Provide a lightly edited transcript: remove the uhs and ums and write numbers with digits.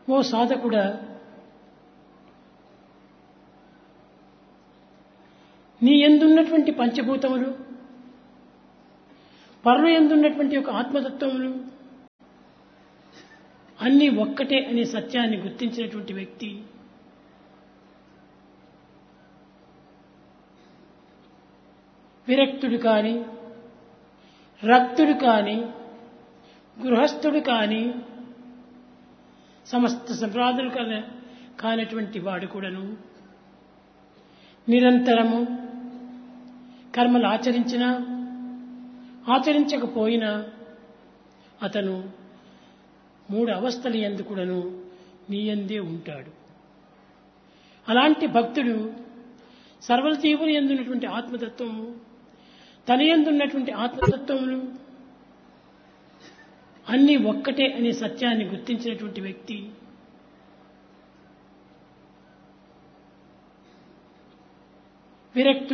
ఓ సాధకుడా, నీ యందున్నటువంటి పంచభూతములు, పరుల యందున్నటువంటి ఒక ఆత్మతత్వములు అన్నీ ఒక్కటే అనే సత్యాన్ని గుర్తించినటువంటి వ్యక్తి విరక్తుడు కాని, రక్తుడు కాని, గృహస్థుడు కాని, సమస్త సంప్రాదులు కానటువంటి వాడు కూడాను నిరంతరము కర్మలు ఆచరించినా ఆచరించకపోయినా అతను మూడు అవస్థల యందు కూడాను నీ యందే ఉంటాడు. అలాంటి భక్తుడు సర్వ జీవుని యందున్నటువంటి ఆత్మతత్వము, తన యందున్నటువంటి ఆత్మతత్వములు అన్నీ ఒక్కటే అనే సత్యాన్ని గుర్తించినటువంటి వ్యక్తి విరక్తుడు